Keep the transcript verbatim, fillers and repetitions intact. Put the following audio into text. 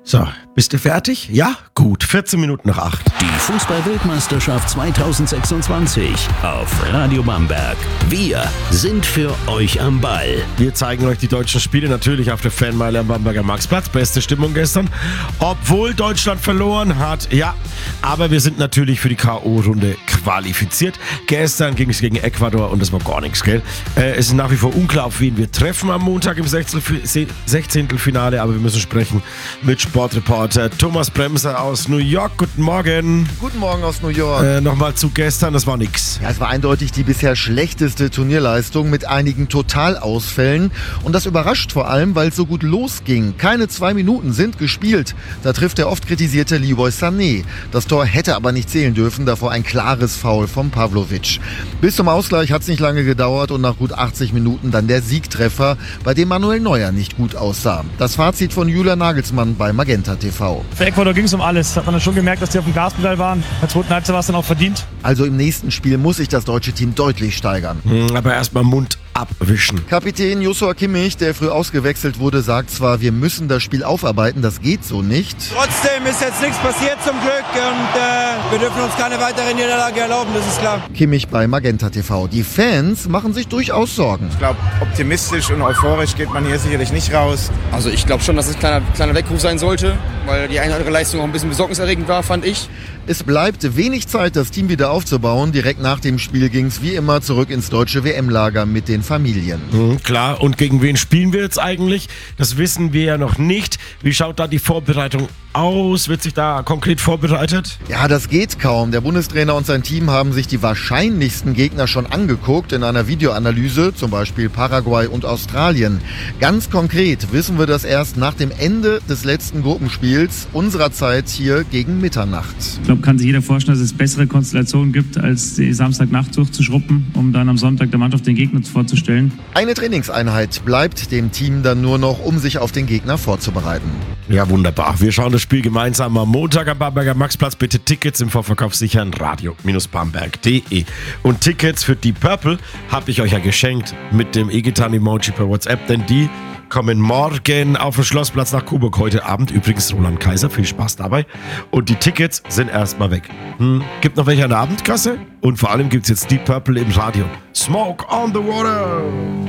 So, bist du fertig? Ja? Gut, vierzehn Minuten nach acht. Die Fußball-Weltmeisterschaft zweitausendsechsundzwanzig auf Radio Bamberg. Wir sind für euch am Ball. Wir zeigen euch die deutschen Spiele natürlich auf der Fanmeile am Bamberger Marktplatz. Beste Stimmung gestern, obwohl Deutschland verloren hat. Ja, aber wir sind natürlich für die K O-Runde qualifiziert. Gestern ging es gegen Ecuador und das war gar nichts, gell? Äh, es ist nach wie vor unklar, auf wen wir treffen am Montag im Sechzehntelfinale, aber wir müssen sprechen mit Sportreporter Thomas Bremser aus New York. Guten Morgen. Guten Morgen aus New York. Äh, Nochmal zu gestern, das war nix. Ja, es war eindeutig die bisher schlechteste Turnierleistung mit einigen Totalausfällen. Und das überrascht vor allem, weil es so gut losging. Keine zwei Minuten sind gespielt. Da trifft der oft kritisierte Leroy Sané. Das Tor hätte aber nicht zählen dürfen, davor ein klares Foul von Pavlovic. Bis zum Ausgleich hat es nicht lange gedauert und nach gut achtzig Minuten dann der Siegtreffer, bei dem Manuel Neuer nicht gut aussah. Das Fazit von Julian Nagelsmann bei Magenta T V. Für Ecuador ging es um alles. Hat man dann schon gemerkt, dass die auf dem Gaspedal waren. In der zweiten Halbzeit war es dann auch verdient. Also im nächsten Spiel muss sich das deutsche Team deutlich steigern. Hm, aber erstmal Mund abwischen. Kapitän Joshua Kimmich, der früh ausgewechselt wurde, sagt zwar, wir müssen das Spiel aufarbeiten, das geht so nicht. Trotzdem ist jetzt nichts passiert zum Glück und äh, wir dürfen uns keine weitere Niederlage erlauben, das ist klar. Kimmich bei Magenta T V. Die Fans machen sich durchaus Sorgen. Ich glaube, optimistisch und euphorisch geht man hier sicherlich nicht raus. Also ich glaube schon, dass es ein kleiner, kleiner Weckruf sein sollte, weil die eine oder andere Leistung auch ein bisschen besorgniserregend war, fand ich. Es bleibt wenig Zeit, das Team wieder aufzubauen. Direkt nach dem Spiel ging es wie immer zurück ins deutsche W M-Lager mit den Familien. Mhm, klar, und gegen wen spielen wir jetzt eigentlich? Das wissen wir ja noch nicht. Wie schaut da die Vorbereitung aus? Wird sich da konkret vorbereitet? Ja, das geht kaum. Der Bundestrainer und sein Team haben sich die wahrscheinlichsten Gegner schon angeguckt in einer Videoanalyse, zum Beispiel Paraguay und Australien. Ganz konkret wissen wir das erst nach dem Ende des letzten Gruppenspiels unserer Zeit hier gegen Mitternacht. Ich glaube, kann sich jeder vorstellen, dass es bessere Konstellationen gibt, als die Samstagnacht durchzuschruppen, um dann am Sonntag der Mannschaft den Gegner vorzustellen. Eine Trainingseinheit bleibt dem Team dann nur noch, um sich auf den Gegner vorzubereiten. Ja, wunderbar. Wir schauen das Spiel gemeinsam am Montag am Bamberger Maxplatz. Bitte Tickets im Vorverkauf sichern, radio Bamberg punkt de. Und Tickets für Deep Purple habe ich euch ja geschenkt mit dem E-Gitarren-Emoji per WhatsApp, denn die kommen morgen auf den Schlossplatz nach Coburg heute Abend. Übrigens Roland Kaiser, viel Spaß dabei. Und die Tickets sind erstmal weg. Hm, gibt noch welche an der Abendkasse? Und vor allem gibt es jetzt Deep Purple im Radio. Smoke on the Water!